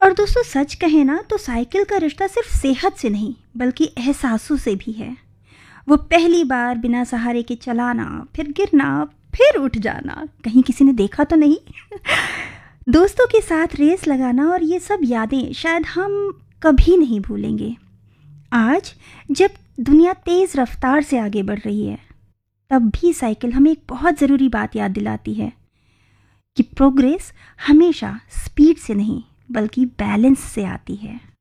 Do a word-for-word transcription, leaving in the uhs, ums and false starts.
और दोस्तों सच कहें ना तो साइकिल का रिश्ता सिर्फ सेहत से नहीं बल्कि एहसासों से भी है। वो पहली बार बिना सहारे के चलाना, फिर गिरना, फिर उठ जाना, कहीं किसी ने देखा तो नहीं। दोस्तों के साथ रेस लगाना और ये सब यादें शायद हम कभी नहीं भूलेंगे। आज जब दुनिया तेज़ रफ्तार से आगे बढ़ रही है, तब भी साइकिल हमें एक बहुत ज़रूरी बात याद दिलाती है कि प्रोग्रेस हमेशा स्पीड से नहीं बल्कि बैलेंस से आती है।